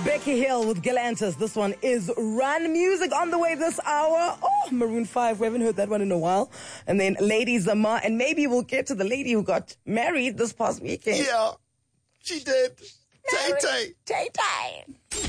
Becky Hill with Galantis. This one is Run Music on the way this hour. Oh, Maroon 5. We haven't heard that one in a while. And then Lady Zama. And maybe we'll get to the lady who got married this past weekend. Yeah, she did. Tay Tay. Tay Tay.